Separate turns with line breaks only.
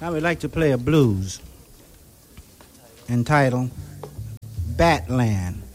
I would like to play a blues entitled Batland.